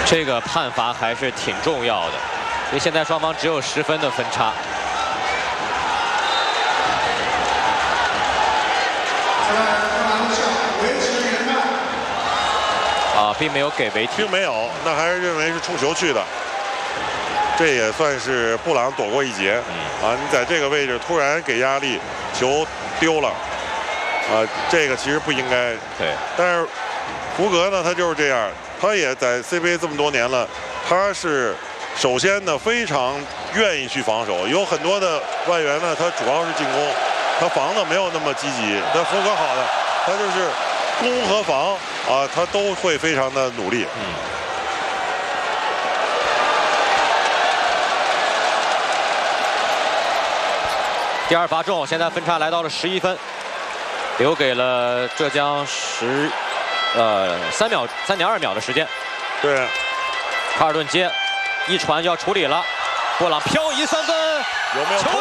这个判罚还是挺重要的，因为现在双方只有10分的分差。啊，并没有给违体， 并没有，那还是认为是冲球去的。这也算是布朗躲过一劫。啊，你在这个位置突然给压力，球丢了。这个其实不应该。 对。 但是福格呢，他就是这样，他也在 CBA 这么多年了，他是首先呢非常愿意去防守，有很多的外援呢，他主要是进攻，他防的没有那么积极。但福格好的，他就是攻和防啊，他都会非常的努力。 第2罚中，现在分差来到了11分，留给了浙江3.2秒的时间。 对， 卡尔顿接，一传就要处理了，布朗漂移3分， 有没有？